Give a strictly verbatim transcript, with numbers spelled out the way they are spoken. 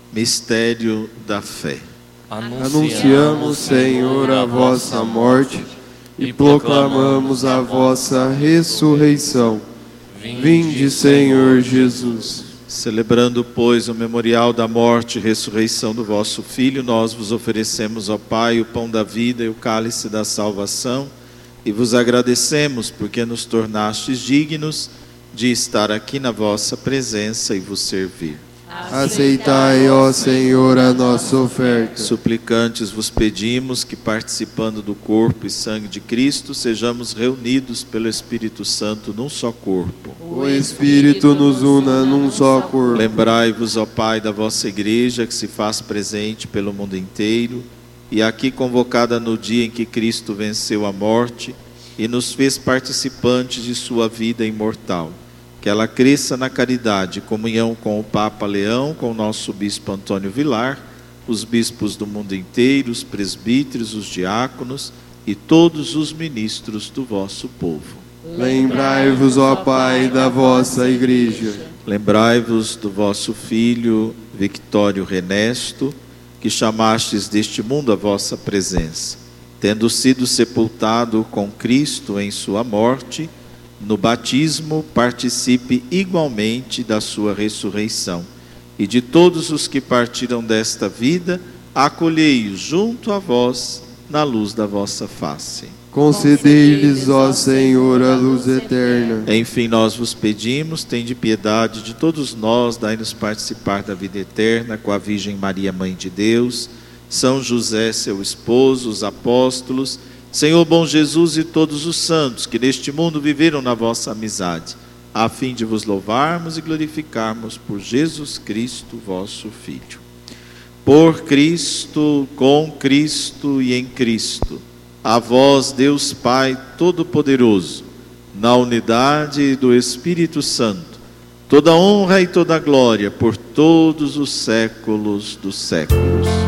Mistério da fé. Anunciamos, Senhor, a vossa morte e proclamamos a vossa ressurreição. Vinde, Senhor Jesus. Celebrando, pois, o memorial da morte e ressurreição do vosso Filho, nós vos oferecemos, ó Pai, o pão da vida e o cálice da salvação, e vos agradecemos porque nos tornastes dignos de estar aqui na vossa presença e vos servir. Aceitai, ó Senhor, a nossa oferta. Suplicantes vos pedimos que, participando do corpo e sangue de Cristo, sejamos reunidos pelo Espírito Santo num só corpo. O Espírito nos una num só corpo. Lembrai-vos, ó Pai, da vossa Igreja, que se faz presente pelo mundo inteiro, e aqui convocada no dia em que Cristo venceu a morte e nos fez participantes de sua vida imortal. Que ela cresça na caridade, comunhão com o Papa Leão, com o nosso Bispo Antônio Vilar, os bispos do mundo inteiro, os presbíteros, os diáconos e todos os ministros do vosso povo. Lembrai-vos, ó Pai, da vossa Igreja. Lembrai-vos do vosso Filho Victório Renesto, que chamastes deste mundo a vossa presença. Tendo sido sepultado com Cristo em sua morte, no batismo participe igualmente da sua ressurreição. E de todos os que partiram desta vida, acolhei-os junto a vós, na luz da vossa face. Concedei-lhes, ó Senhor, a luz eterna. Enfim, nós vos pedimos, tende piedade de todos nós, dai-nos participar da vida eterna com a Virgem Maria, Mãe de Deus, São José, seu esposo, os apóstolos, Senhor bom Jesus e todos os santos que neste mundo viveram na vossa amizade, a fim de vos louvarmos e glorificarmos por Jesus Cristo, vosso Filho. Por Cristo, com Cristo e em Cristo, a vós, Deus Pai Todo-Poderoso, na unidade do Espírito Santo, toda honra e toda glória por todos os séculos dos séculos.